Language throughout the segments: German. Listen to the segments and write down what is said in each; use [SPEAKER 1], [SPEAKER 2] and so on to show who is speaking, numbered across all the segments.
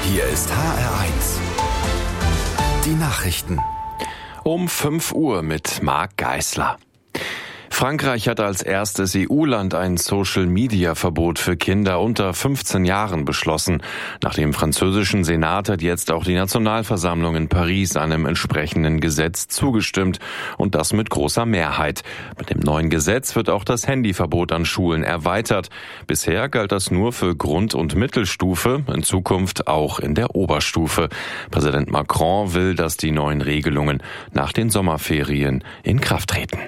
[SPEAKER 1] Hier ist HR1. Die Nachrichten.
[SPEAKER 2] Um 5 Uhr mit Marc Geisler. Frankreich hat als erstes EU-Land ein Social-Media-Verbot für Kinder unter 15 Jahren beschlossen. Nach dem französischen Senat hat jetzt auch die Nationalversammlung in Paris einem entsprechenden Gesetz zugestimmt und das mit großer Mehrheit. Mit dem neuen Gesetz wird auch das Handyverbot an Schulen erweitert. Bisher galt das nur für Grund- und Mittelstufe, in Zukunft auch in der Oberstufe. Präsident Macron will, dass die neuen Regelungen nach den Sommerferien in Kraft treten.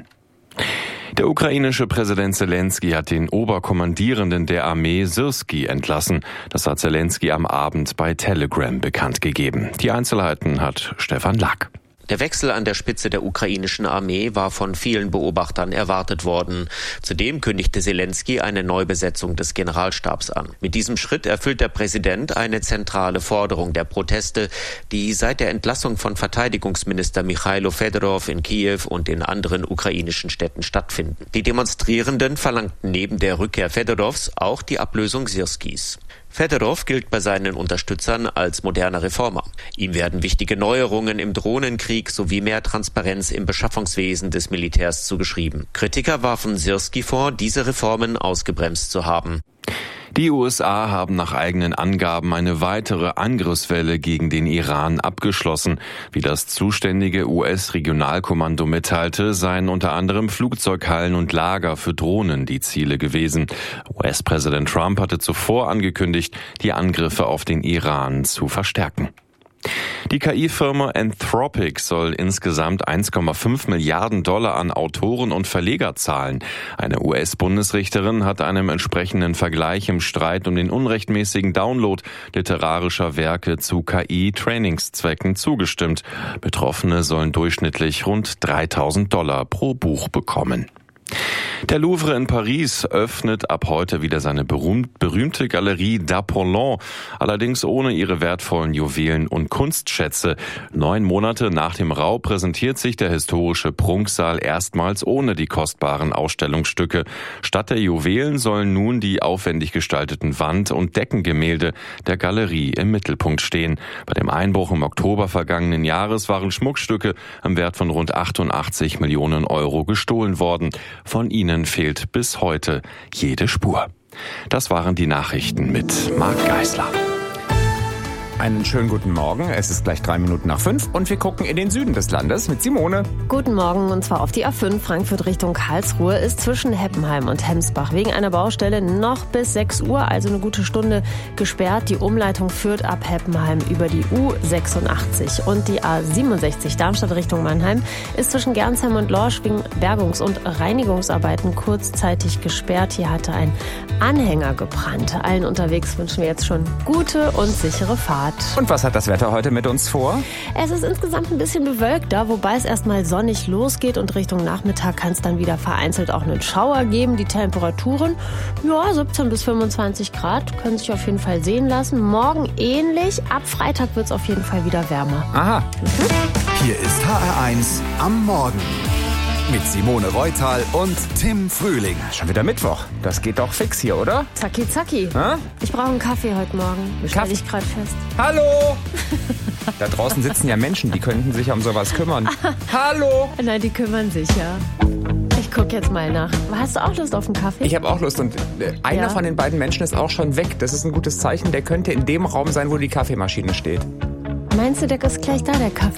[SPEAKER 2] Der ukrainische Präsident Selenskyj hat den Oberkommandierenden der Armee Syrskij entlassen. Das hat Selenskyj am Abend bei Telegram bekannt gegeben. Die Einzelheiten hat Stefan Lack.
[SPEAKER 3] Der Wechsel an der Spitze der ukrainischen Armee war von vielen Beobachtern erwartet worden. Zudem kündigte Selenskyj eine Neubesetzung des Generalstabs an. Mit diesem Schritt erfüllt der Präsident eine zentrale Forderung der Proteste, die seit der Entlassung von Verteidigungsminister Michailo Fedorov in Kiew und in anderen ukrainischen Städten stattfinden. Die Demonstrierenden verlangten neben der Rückkehr Fedorovs auch die Ablösung Syrskijs. Fedorov gilt bei seinen Unterstützern als moderner Reformer. Ihm werden wichtige Neuerungen im Drohnenkrieg sowie mehr Transparenz im Beschaffungswesen des Militärs zugeschrieben. Kritiker warfen Syrskij vor, diese Reformen ausgebremst zu haben.
[SPEAKER 2] Die USA haben nach eigenen Angaben eine weitere Angriffswelle gegen den Iran abgeschlossen. Wie das zuständige US-Regionalkommando mitteilte, seien unter anderem Flugzeughallen und Lager für Drohnen die Ziele gewesen. US-Präsident Trump hatte zuvor angekündigt, die Angriffe auf den Iran zu verstärken. Die KI-Firma Anthropic soll insgesamt 1,5 Milliarden Dollar an Autoren und Verleger zahlen. Eine US-Bundesrichterin hat einem entsprechenden Vergleich im Streit um den unrechtmäßigen Download literarischer Werke zu KI-Trainingszwecken zugestimmt. Betroffene sollen durchschnittlich rund 3.000 Dollar pro Buch bekommen. Der Louvre in Paris öffnet ab heute wieder seine berühmte Galerie d'Apollon, allerdings ohne ihre wertvollen Juwelen und Kunstschätze. 9 Monate nach dem Raub präsentiert sich der historische Prunksaal erstmals ohne die kostbaren Ausstellungsstücke. Statt der Juwelen sollen nun die aufwendig gestalteten Wand- und Deckengemälde der Galerie im Mittelpunkt stehen. Bei dem Einbruch im Oktober vergangenen Jahres waren Schmuckstücke im Wert von rund 88 Millionen Euro gestohlen worden. Von ihnen fehlt bis heute jede Spur. Das waren die Nachrichten mit Marc Geisler.
[SPEAKER 4] Einen schönen guten Morgen. Es ist gleich 5:03 und wir gucken in den Süden des Landes mit Simone.
[SPEAKER 5] Guten Morgen, und zwar auf die A5 Frankfurt Richtung Karlsruhe ist zwischen Heppenheim und Hemsbach wegen einer Baustelle noch bis 6 Uhr, also eine gute Stunde, gesperrt. Die Umleitung führt ab Heppenheim über die U86. Und die A67 Darmstadt Richtung Mannheim ist zwischen Gernsheim und Lorsch wegen Bergungs- und Reinigungsarbeiten kurzzeitig gesperrt. Hier hatte ein Anhänger gebrannt. Allen unterwegs wünschen wir jetzt schon gute und sichere Fahrt.
[SPEAKER 4] Und was hat das Wetter heute mit uns vor?
[SPEAKER 5] Es ist insgesamt ein bisschen bewölkter, wobei es erstmal sonnig losgeht und Richtung Nachmittag kann es dann wieder vereinzelt auch einen Schauer geben. Die Temperaturen, 17 bis 25 Grad, können sich auf jeden Fall sehen lassen. Morgen ähnlich, ab Freitag wird es auf jeden Fall wieder wärmer.
[SPEAKER 4] Aha.
[SPEAKER 1] Hier ist HR1 am Morgen. Mit Simone Reutal und Tim Frühling.
[SPEAKER 4] Schon wieder Mittwoch. Das geht doch fix hier, oder?
[SPEAKER 5] Zacki, zacki.
[SPEAKER 4] Hä?
[SPEAKER 5] Ich brauche einen Kaffee heute Morgen. Stell dich gerade fest.
[SPEAKER 4] Hallo! Da draußen sitzen ja Menschen, die könnten sich um sowas kümmern. Hallo!
[SPEAKER 5] Nein, die kümmern sich, ja. Ich guck jetzt mal nach. Hast du auch Lust auf einen Kaffee?
[SPEAKER 4] Ich habe auch Lust und einer von den beiden Menschen ist auch schon weg. Das ist ein gutes Zeichen. Der könnte in dem Raum sein, wo die Kaffeemaschine steht.
[SPEAKER 5] Meinst du, der ist gleich da, der Kaffee?